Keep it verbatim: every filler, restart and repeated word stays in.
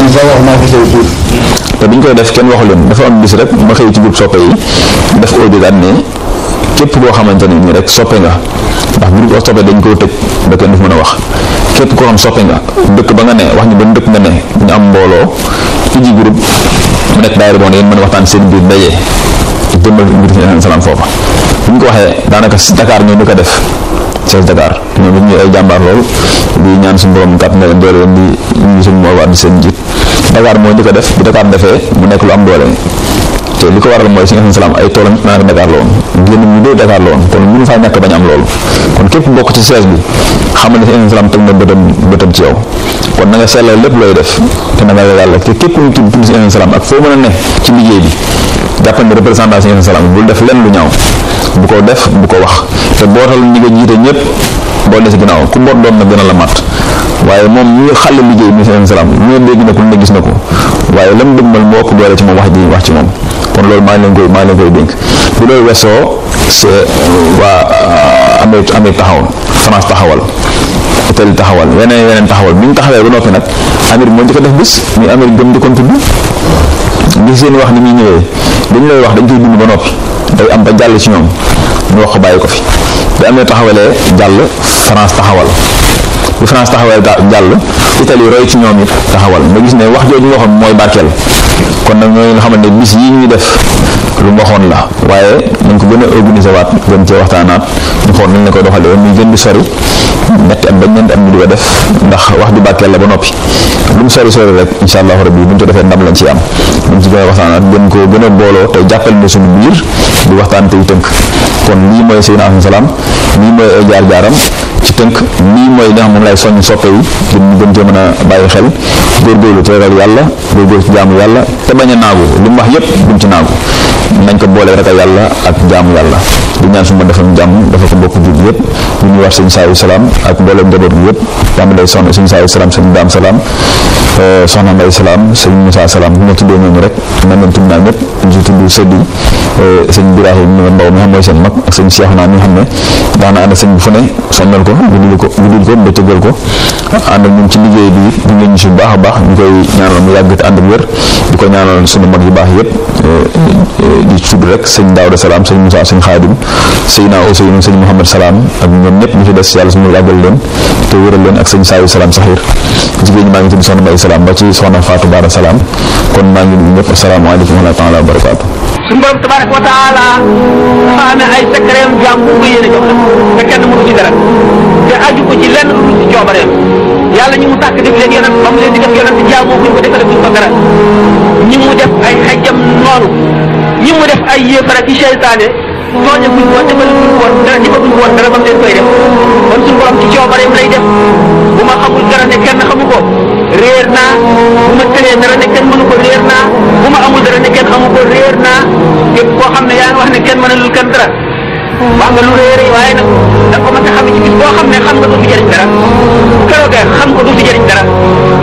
sax wax naa ko say tuut te biñ koy def kenn waxu leen dafa am bis rek ma xëy ci groupe soppe yi def audio daan ne képp koo xamante ne nii rek soppe nga ndax groupe soppe dañ koo tëj ba kenn du mën a wax képp koo xam soppe nga dëkk ba nga ne wax ñu ban dëkk nga ne ñu am mbooloo tijji groupe mu nekk daayira boo ne ngeen mën a waxtaan seen biir daje jëmmal mbir si salaam foofa bu ñu ko waxee daanaka si Dakar ñoo ñu ko def Cees Dakar ñoom it ñu ay jàmbaar lool di ñaan suñu borom kàtt na leen doole leen di ñu suñu moo war di seen njiit Dakar moo ñu ko def bi Dakar defee mu nekk lu am doole te li ko waral mooy si nga salaam ay toolam daanaka Dakar la woon génn ñu dee Dakar la woon kon mënu faa ñàkk bañ am loolu kon képp bokk ci Cees bi xamal ne si nga salaam teg na bëtam bëtam ci yow kon na nga sellal lépp looy def te na nga yàlla te képp ku tudd tudd si nga salaam ak foo mën a ne ci liggéey bi jàppal ne représentant si nga salaam bul def lenn lu ñaaw bu ko def bu ko wax te bootal ñi nga jiite ñëpp boo ne si ginnaaw ku mboot doon na gën a la mat waaye moom ñu xàll liggéey bi si nga salaam lu ne dégg na ko lu ne gis na ko waaye lam dëgmal moo ëpp doole ci moom wax ji wax ci moom kon loolu maa ngi leen koy maa ngi leen koy dénk bu loolu weesoo c'est waa Amérique Amérique taxawal France taxawal Italie taxawal yeneen yeneen taxawal bi ñu taxawee ba noppi nag Amérique moo njëkk a def bis muy Amérique gëm di kon tudd li seen wax ni muy ñëwee dañu lay wax dañ koy dund ba noppi day am ba jàll ci ñoom ñu wax ko bàyyi ko fi bi amee taxawalee jàll France taxawal bi France taxawal jàll Italie roy ci ñoom it taxawal nga gis ne wax jooju ñu waxoon mooy barkeel kon nag ñooñu nga xamante ne bis yi ñuy def lu mu waxoon la waaye nañ ko gën a organiser waat gën cee waxtaanaat ñu xool nañ la ko doxalee muy gën di sori ñetti at ba ñeenti at ñu di ko def ndax wax ju barkeel la ba noppi lu mu sori sori rek incha allahu rabbi bu ñu ko defee ndam lañ ci am ñu ci gën a waxtaanaat gën koo gën a booloo te jàppal ne suñu biir di waxtaan tey tënk kon lii mooy Seydina Aleyhi salaam lii mooy ay jaar-jaaram ci tënk lii mooy li nga xam moom lay soññ soppe yi gën ñu gën cee mën a bàyyi xel góorgóorlu te ragal yàlla góorgóorlu ci jaamu yàlla te bañ a naagu li mu wax yépp duñ ci naagu nañ ko boole ragal yàlla ak jaamu yàlla di ñaan su ma defal jàmm dafa ko bokk jur yépp ñu ñuy wax sëñ Saayu Salaam ak mbooleem njaboot gi yépp jàmm lay soxna sëñ Saayu Salaam sëñ Daam Salaam soxna Mbay Salaam sëñ Moussa Salaam bu ma tuddee ñooñu rek nan leen tudd naa ñëpp ñu ci tudd sëddi sëñ Birahim mi nga Mbaw mi nga xam mooy seen mag ak sëñ Cheikh naa mi nga xam ne daana ànd sëñ bi fu ne sonnal ko guddul ko guddul ko bëccëgal ko ànd ak ñun ci liggéey bi ñu ngi ñu si baax a baax ñu koy ñaanal mu yàgg te ànd ak wér di ko ñaanal suñu mag yu baax yëpp di tudd rek sëñ Daawda Salaam sëñ Moussa sëñ Xaadim sëñ naa Ousseynou sëñ Mouhamed Salaam ak ñoom ñëpp ñu fi des yàlla suñu yàggal leen te wéral leen ak sëñ Saayu Salaam Saxiir jigéen ñi maa ngi tudd soxna Mbay Salaam ba ci soxna Fatou Bara Salaam kon maa ngi nuyu ñëpp asalaamaaleykum wa rahmatulah wa barakaatu. suñu borom tabaraka wa taala dafa amee ay secret jaam bu ko yéene jox la te kenn mënu ci dara te aju ko ci lenn lu ci coobareem yàlla ñi mu tàkk def leen yonent ba mu leen di def yonent jaamoo buñ ko defale buñ ko dara ñi mu def ay xajjam noonu ñi mu def ay yéefara ci seytaane tooñe buñ ko defal buñ ko dara ñi bëgguñ ko woon dara ba mu leen koy def kon suñu borom ci coobareem lay def bu ma xamul dara ne kenn xamu ko réer naa bu ma tëlee dara ne kenn mënu ko réer naa bu ma amul dara ne kenn xamu ko réer naa képp koo xam ne yaa ngi wax ne kenn mënalul kenn dara wax nga lu réer waaye nag da nga ko mën a xam ci bis boo xam ne xam nga du fi jëriñ dara bu keroogee xam nga du fi jëriñ dara